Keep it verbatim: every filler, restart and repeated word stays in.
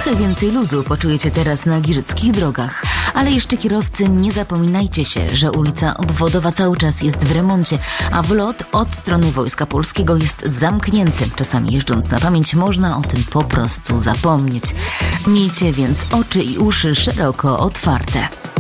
Trochę więcej luzu poczujecie teraz na giżyckich drogach. Ale jeszcze kierowcy, nie zapominajcie się, że ulica Obwodowa cały czas jest w remoncie, a wlot od strony Wojska Polskiego jest zamknięty. Czasami jeżdżąc na pamięć można o tym po prostu zapomnieć. Miejcie więc oczy i uszy szeroko otwarte.